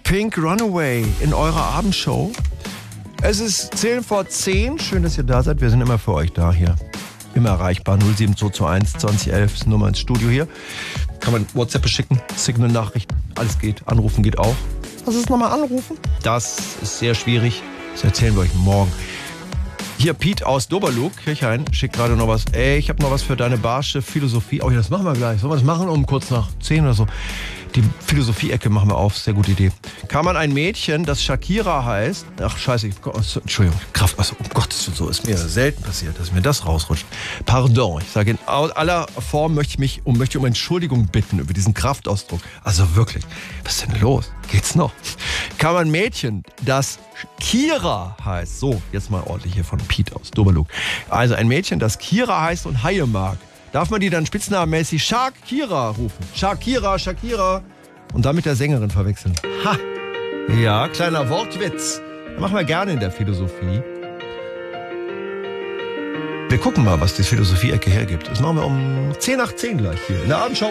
Pink Runaway in eurer Abendshow. Es ist 10 vor 10. Schön, dass ihr da seid. Wir sind immer für euch da hier. Immer erreichbar. 07221 2011 ist Nummer ins Studio hier. Kann man WhatsApp beschicken, Signal-Nachrichten. Alles geht. Anrufen geht auch. Was ist nochmal anrufen? Das ist sehr schwierig. Das erzählen wir euch morgen. Hier Piet aus Doberlug, Kirchhain, schickt gerade noch was. Ey, ich habe noch was für deine barsche Philosophie. Oh ja, das machen wir gleich. Sollen wir das machen um kurz nach 10 oder so? Die Philosophie-Ecke machen wir auf. Sehr gute Idee. Kann man ein Mädchen, das Shakira heißt... Ach, scheiße. Entschuldigung. Kraft. Also, um Gottes Willen, so ist mir selten passiert, dass mir das rausrutscht. Pardon. Ich sage in aller Form möchte ich um Entschuldigung bitten über diesen Kraftausdruck. Also wirklich. Was ist denn los? Geht's noch? Kann man ein Mädchen, das Kira heißt... So, jetzt mal ordentlich hier von Piet aus Doberlug. Also ein Mädchen, das Kira heißt und Haie mag. Darf man die dann spitznamenmäßig Shakira rufen? Shakira, Shakira. Und dann mit der Sängerin verwechseln. Ha! Ja, kleiner Wortwitz. Machen wir gerne in der Philosophie. Wir gucken mal, was die Philosophie-Ecke hergibt. Das machen wir um 10 nach 10 gleich hier in der Abendschau.